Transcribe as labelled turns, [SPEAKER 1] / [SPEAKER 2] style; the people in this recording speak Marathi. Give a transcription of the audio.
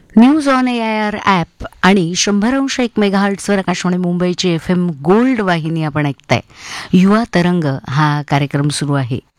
[SPEAKER 1] न्यूज ऑन AIR ॲप आणि 100.1 मेगाहर्ट्झवर आकाशवाणी मुंबईची FM गोल्ड वाहिनी आपण ऐकताय. युवा तरंग हा कार्यक्रम सुरू आहे.